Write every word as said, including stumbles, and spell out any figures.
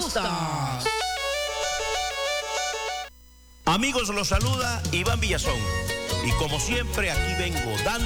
gusta. Amigos, los saluda Iván Villazón. Y como siempre, aquí vengo dando